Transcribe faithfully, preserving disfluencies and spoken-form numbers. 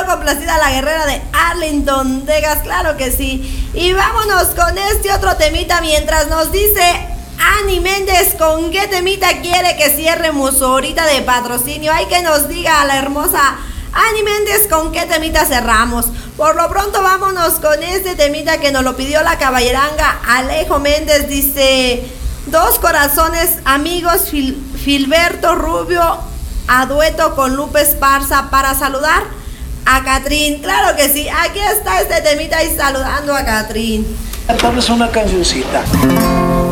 quiero complacer a la guerrera de Arlington, Texas, claro que sí. Y vámonos con este otro temita mientras nos dice Ani Méndez con qué temita quiere que cierremos ahorita de patrocinio. Hay que nos diga a la hermosa Ani Méndez con qué temita cerramos. Por lo pronto vámonos con este temita que nos lo pidió la caballeranga Alejo Méndez. Dice: dos corazones amigos, Fil Filberto Rubio a dueto con Lupe Esparza para saludar a Catrín. Claro que sí, aquí está este temita y saludando a Catrín. Cantarles una cancioncita.